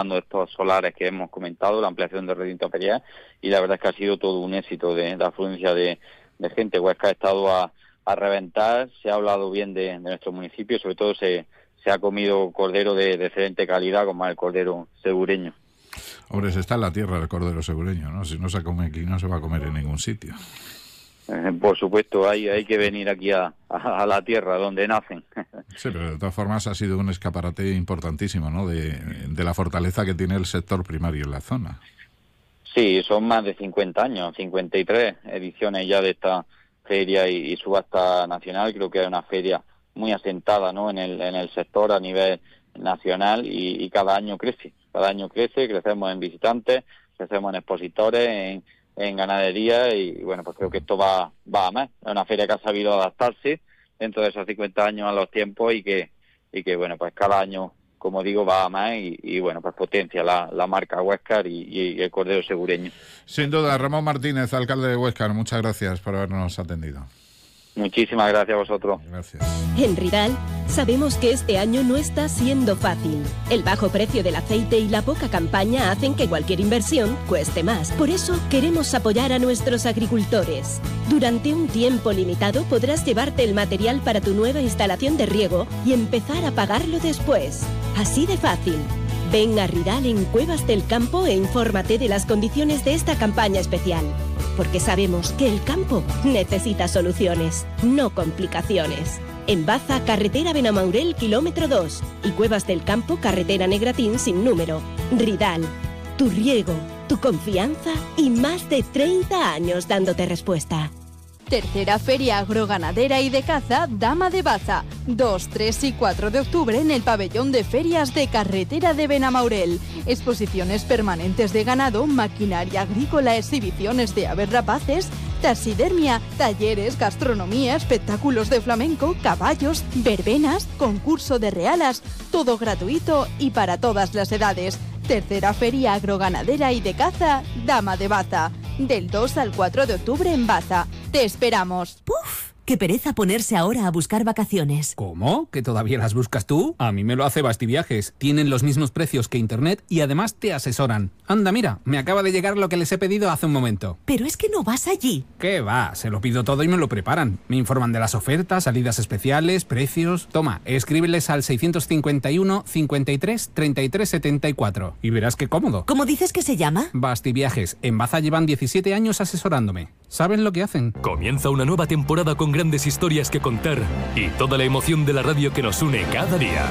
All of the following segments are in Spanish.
instalando estos solares que hemos comentado, la ampliación del recinto ferial, y la verdad es que ha sido todo un éxito de afluencia de gente. Huesca ha estado a reventar, se ha hablado bien de nuestro municipio, sobre todo se ha comido cordero de excelente calidad, como el cordero segureño. Hombre, se está en la tierra el cordero segureño, ¿no? Si no se come aquí, no se va a comer en ningún sitio. Por supuesto, hay que venir aquí a la tierra, donde nacen. Sí, pero de todas formas ha sido un escaparate importantísimo, ¿no? De la fortaleza que tiene el sector primario en la zona. Sí, son más de 50 años, 53 ediciones ya de esta feria y subasta nacional. Creo que es una feria muy asentada, ¿no?, en el sector a nivel nacional, y cada año crece. Crecemos en visitantes, crecemos en expositores, en ganadería, y bueno, pues creo que esto va a más. Es una feria que ha sabido adaptarse dentro de esos 50 años a los tiempos y que bueno, pues cada año, como digo, va a más y bueno, pues potencia la marca Huéscar y el cordero segureño. Sin duda. Ramón Martínez, alcalde de Huéscar, muchas gracias por habernos atendido. Muchísimas gracias a vosotros. Gracias. En Ridal sabemos que este año no está siendo fácil. El bajo precio del aceite y la poca campaña hacen que cualquier inversión cueste más. Por eso queremos apoyar a nuestros agricultores. Durante un tiempo limitado podrás llevarte el material para tu nueva instalación de riego y empezar a pagarlo después. Así de fácil. Ven a Ridal en Cuevas del Campo e infórmate de las condiciones de esta campaña especial. Porque sabemos que el campo necesita soluciones, no complicaciones. En Baza, carretera Benamaurel, kilómetro 2. Y Cuevas del Campo, carretera Negratín, sin número. Ridal, tu riego, tu confianza y más de 30 años dándote respuesta. Tercera Feria Agroganadera y de Caza Dama de Baza, 2, 3 y 4 de octubre en el pabellón de ferias de carretera de Benamaurel. Exposiciones permanentes de ganado, maquinaria agrícola, exhibiciones de aves rapaces, taxidermia, talleres, gastronomía, espectáculos de flamenco, caballos, verbenas, concurso de realas, todo gratuito y para todas las edades. Tercera Feria Agroganadera y de Caza Dama de Baza, del 2 al 4 de octubre en Baza. ¡Te esperamos! ¡Puf! ¡Qué pereza ponerse ahora a buscar vacaciones! ¿Cómo? ¿Que todavía las buscas tú? A mí me lo hace Bastiviajes. Tienen los mismos precios que Internet y además te asesoran. Anda, mira, me acaba de llegar lo que les he pedido hace un momento. Pero es que no vas allí. ¿Qué va? Se lo pido todo y me lo preparan. Me informan de las ofertas, salidas especiales, precios... Toma, escríbeles al 651 53 33 74 y verás qué cómodo. ¿Cómo dices que se llama? Bastiviajes. En Baza llevan 17 años asesorándome. ¿Saben lo que hacen? Comienza una nueva temporada con grandes historias que contar y toda la emoción de la radio que nos une cada día.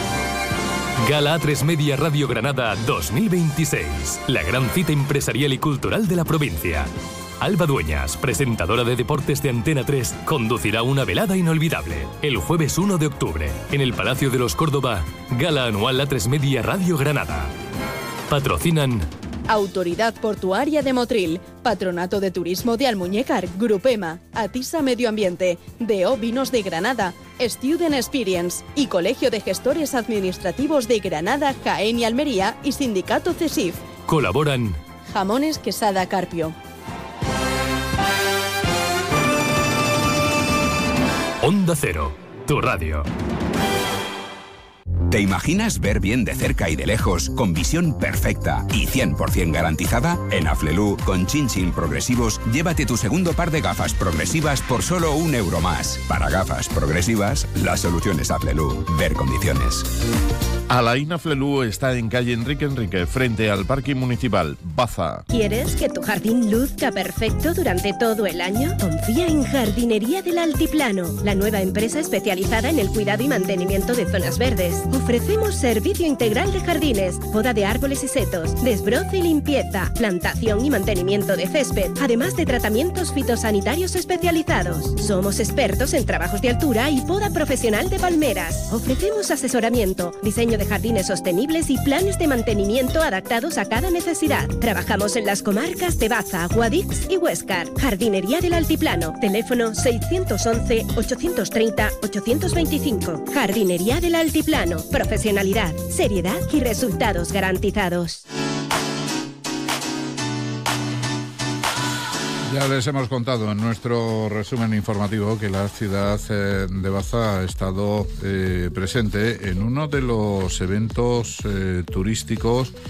Gala A3 Media Radio Granada 2026. La gran cita empresarial y cultural de la provincia. Alba Dueñas, presentadora de deportes de Antena 3, conducirá una velada inolvidable el jueves 1 de octubre en el Palacio de los Córdoba. Gala anual A3 Media Radio Granada. Patrocinan Autoridad Portuaria de Motril, Patronato de Turismo de Almuñécar, Grupema, Atisa Medio Ambiente, DO Vinos de Granada, Student Experience y Colegio de Gestores Administrativos de Granada, Jaén y Almería y Sindicato CESIF. Colaboran Jamones Quesada Carpio. Onda Cero, tu radio. ¿Te imaginas ver bien de cerca y de lejos, con visión perfecta y 100% garantizada? En Aflelu, con Chin Chin Progresivos, llévate tu segundo par de gafas progresivas por solo €1 más. Para gafas progresivas, la solución es Aflelu. Ver condiciones. Alain Aflelu está en calle Enrique, frente al Parque Municipal, Baza. ¿Quieres que tu jardín luzca perfecto durante todo el año? Confía en Jardinería del Altiplano, la nueva empresa especializada en el cuidado y mantenimiento de zonas verdes. Ofrecemos servicio integral de jardines, poda de árboles y setos, desbroce y limpieza, plantación y mantenimiento de césped, además de tratamientos fitosanitarios especializados. Somos expertos en trabajos de altura y poda profesional de palmeras. Ofrecemos asesoramiento, diseño de jardines sostenibles y planes de mantenimiento adaptados a cada necesidad. Trabajamos en las comarcas de Baza, Guadix y Huéscar. Jardinería del Altiplano. Teléfono 611 830 825. Jardinería del Altiplano. Profesionalidad, seriedad y resultados garantizados. Ya les hemos contado en nuestro resumen informativo que la ciudad de Baza ha estado presente en uno de los eventos turísticos